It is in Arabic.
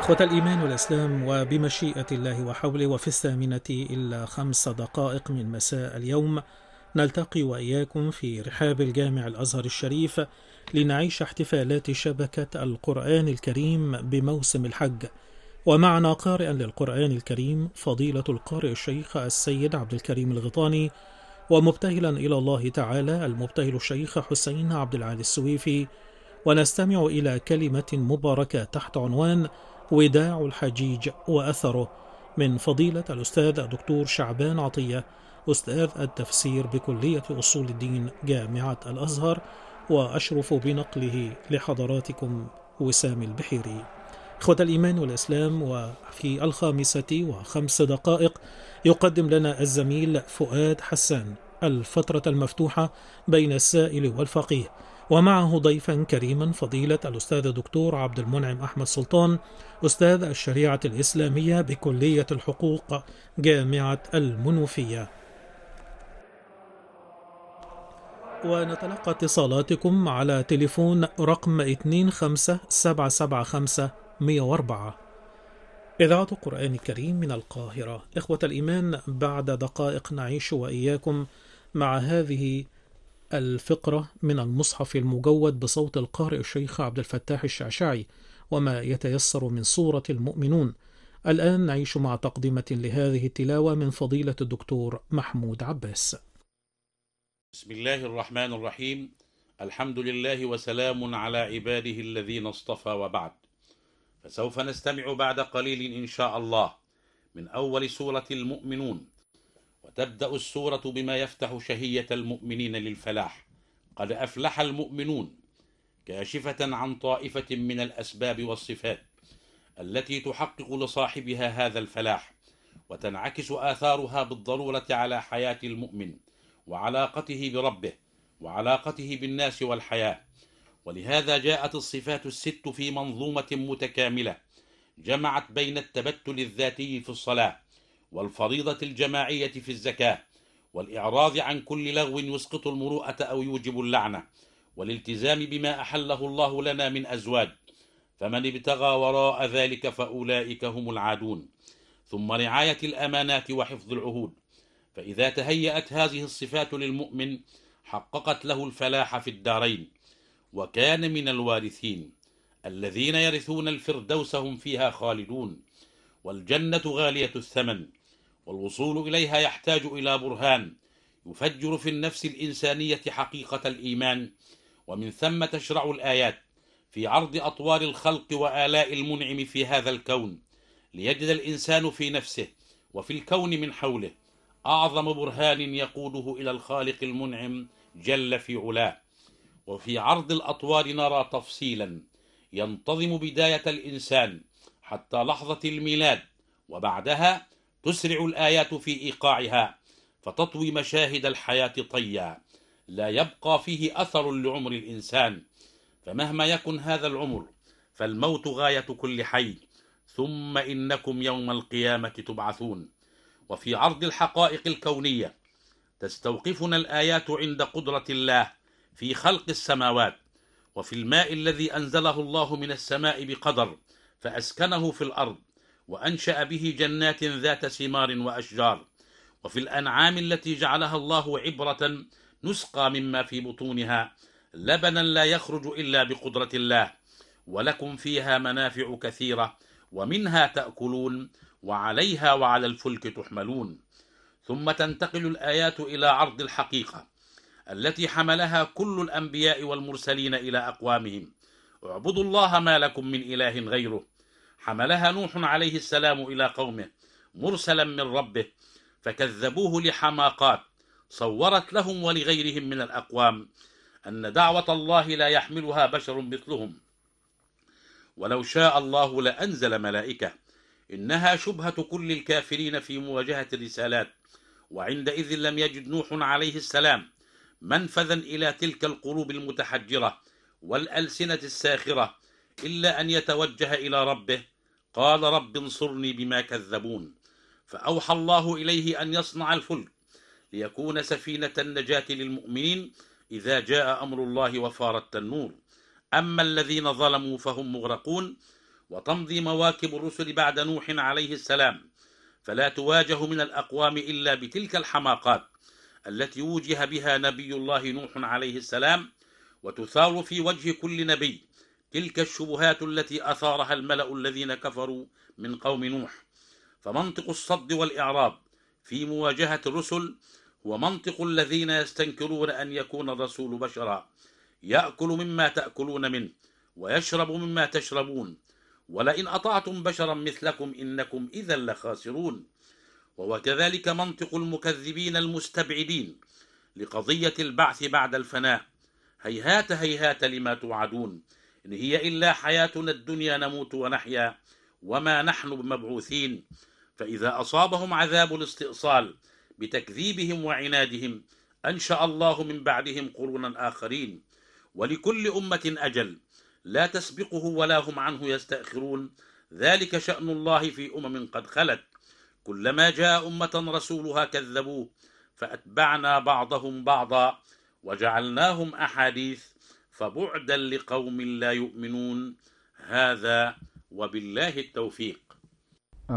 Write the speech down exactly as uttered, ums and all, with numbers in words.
إخوة الإيمان والإسلام، وبمشيئة الله وحوله وفي الثامنة إلا خمس دقائق من مساء اليوم نلتقي وإياكم في رحاب الجامع الأزهر الشريف لنعيش احتفالات شبكة القرآن الكريم بموسم الحج. ومعنا قارئا للقرآن الكريم فضيلة القارئ الشيخ السيد عبد الكريم الغيطاني، ومبتهلا إلى الله تعالى المبتهل الشيخ حسين عبد العالي السويفي. ونستمع إلى كلمة مباركة تحت عنوان وداع الحجيج وأثره من فضيلة الأستاذ الدكتور شعبان عطية، أستاذ التفسير بكلية أصول الدين جامعة الأزهر، وأشرف بنقله لحضراتكم وسام البحيري. إخوة الإيمان والإسلام، وفي الخامسة وخمس دقائق يقدم لنا الزميل فؤاد حسان الفترة المفتوحة بين السائل والفقيه، ومعه ضيفا كريما فضيلة الأستاذ الدكتور عبد المنعم أحمد سلطان، أستاذ الشريعة الإسلامية بكلية الحقوق جامعة المنوفية. ونتلقى اتصالاتكم على تليفون رقم اثنين خمسة سبعة سبعة خمسة مئة وأربعة. إذاعة القرآن الكريم من القاهرة. إخوة الإيمان، بعد دقائق نعيش وإياكم مع هذه الفقرة من المصحف المجود بصوت القارئ الشيخ عبد الفتاح الشعشعي، وما يتيسر من سورة المؤمنون. الآن نعيش مع تقدمة لهذه التلاوة من فضيلة الدكتور محمود عباس. بسم الله الرحمن الرحيم. الحمد لله وسلام على عباده الذين اصطفى، وبعد، فسوف نستمع بعد قليل إن شاء الله من أول سورة المؤمنون. وتبدأ السورة بما يفتح شهية المؤمنين للفلاح: قد أفلح المؤمنون، كاشفة عن طائفة من الأسباب والصفات التي تحقق لصاحبها هذا الفلاح، وتنعكس آثارها بالضرورة على حياة المؤمن وعلاقته بربه وعلاقته بالناس والحياة. ولهذا جاءت الصفات الست في منظومة متكاملة جمعت بين التبتل الذاتي في الصلاة، والفريضة الجماعية في الزكاة، والإعراض عن كل لغو يسقط المروءة أو يوجب اللعنة، والالتزام بما أحله الله لنا من أزواج، فمن ابتغى وراء ذلك فأولئك هم العادون. ثم رعاية الأمانات وحفظ العهود. فإذا تهيأت هذه الصفات للمؤمن حققت له الفلاح في الدارين، وكان من الوارثين الذين يرثون الفردوس هم فيها خالدون. والجنة غالية الثمن، والوصول إليها يحتاج إلى برهان يفجر في النفس الإنسانية حقيقة الإيمان. ومن ثم تشرع الآيات في عرض أطوار الخلق وآلاء المنعم في هذا الكون، ليجد الإنسان في نفسه وفي الكون من حوله أعظم برهان يقوده إلى الخالق المنعم جل في علاه. وفي عرض الأطوار نرى تفصيلا ينتظم بداية الإنسان حتى لحظة الميلاد، وبعدها تسرع الآيات في إيقاعها فتطوي مشاهد الحياة طيا لا يبقى فيه أثر لعمر الإنسان. فمهما يكن هذا العمر فالموت غاية كل حي، ثم إنكم يوم القيامة تبعثون. وفي عرض الحقائق الكونية تستوقفنا الآيات عند قدرة الله في خلق السماوات، وفي الماء الذي أنزله الله من السماء بقدر فأسكنه في الأرض وأنشأ به جنات ذات ثمار وأشجار، وفي الأنعام التي جعلها الله عبرة نسقى مما في بطونها لبنا لا يخرج إلا بقدرة الله، ولكم فيها منافع كثيرة ومنها تأكلون وعليها وعلى الفلك تحملون. ثم تنتقل الآيات إلى عرض الحقيقة التي حملها كل الأنبياء والمرسلين إلى أقوامهم: اعبدوا الله ما لكم من إله غيره. حملها نوح عليه السلام إلى قومه مرسلا من ربه، فكذبوه لحماقات صورت لهم ولغيرهم من الأقوام أن دعوة الله لا يحملها بشر مثلهم، ولو شاء الله لأنزل ملائكة. إنها شبهة كل الكافرين في مواجهة الرسالات، وعندئذ لم يجد نوح عليه السلام منفذا إلى تلك القلوب المتحجرة والألسنة الساخرة إلا أن يتوجه إلى ربه. قال: رب انصرني بما كذبون. فأوحى الله إليه أن يصنع الفلك ليكون سفينة النجاة للمؤمنين إذا جاء أمر الله وفار التنور. أما الذين ظلموا فهم مغرقون، وتمضي مواكب الرسل بعد نوح عليه السلام، فلا تواجه من الأقوام إلا بتلك الحماقات التي وجه بها نبي الله نوح عليه السلام، وتثار في وجه كل نبي تلك الشبهات التي أثارها الملأ الذين كفروا من قوم نوح. فمنطق الصد والإعراب في مواجهة الرسل هو منطق الذين يستنكرون أن يكون الرسول بشرا، يأكل مما تأكلون منه ويشرب مما تشربون، ولئن أطعتم بشرا مثلكم إنكم إذا لخاسرون. وهو كذلك منطق المكذبين المستبعدين لقضية البعث بعد الفناء. هيهات هيهات لما توعدون، إن هي إلا حياتنا الدنيا نموت ونحيا وما نحن بمبعوثين. فإذا أصابهم عذاب الاستئصال بتكذيبهم وعنادهم أنشأ الله من بعدهم قرونا آخرين، ولكل أمة أجل لا تسبقه ولا هم عنه يستأخرون، ذلك شأن الله في أمم قد خلت، كلما جاء أمة رسولها كذبوه فأتبعنا بعضهم بعضا وجعلناهم أحاديث فبعدا لقوم لا يؤمنون. هذا وبالله التوفيق.